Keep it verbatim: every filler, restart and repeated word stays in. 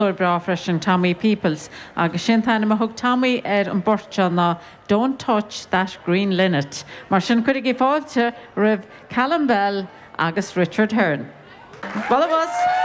bra freisin Tommy Peoples agus sin tainna a thug Tommy ar an borte ná Don't Touch That Green Linnet. Mar sin chuig í fáilte ribh Callum Bell agus Richard Hearn. Well it was.